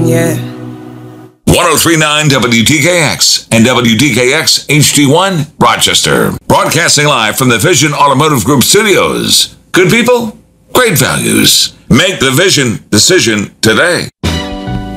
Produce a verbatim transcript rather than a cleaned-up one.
yeah. one oh three point nine W D K X and W D K X H D one, Rochester. Broadcasting live from the Vision Automotive Group studios. Good people, great values. Make the Vision decision today.